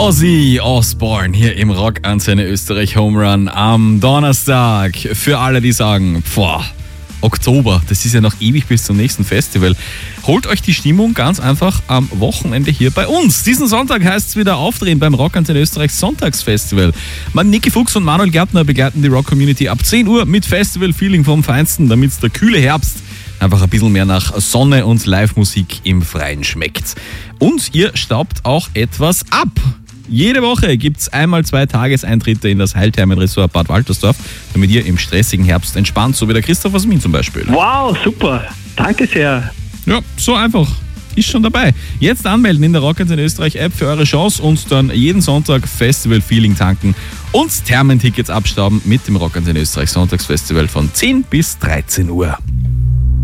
Ozzy Osbourne hier im Rockantenne Österreich Home Run am Donnerstag. Für alle, die sagen, Oktober, das ist ja noch ewig bis zum nächsten Festival. Holt euch die Stimmung ganz einfach am Wochenende hier bei uns. Diesen Sonntag heißt es wieder aufdrehen beim Rockantenne Österreich Sonntagsfestival. Niki Fuchs und Manuel Gärtner begleiten die Rock-Community ab 10 Uhr mit Festival-Feeling vom Feinsten, damit der kühle Herbst einfach ein bisschen mehr nach Sonne und Live-Musik im Freien schmeckt. Und ihr staubt auch etwas ab. Jede Woche gibt es einmal 2 Tageseintritte in das Heilthermenresort Bad Waltersdorf, damit ihr im stressigen Herbst entspannt, so wie der Christoph aus Wien zum Beispiel. Wow, super. Danke sehr. Ja, so einfach. Ist schon dabei. Jetzt anmelden in der Rockantenne Österreich App für eure Chance und dann jeden Sonntag Festival-Feeling tanken und Thermentickets abstauben mit dem Rockantenne Österreich Sonntagsfestival von 10 bis 13 Uhr.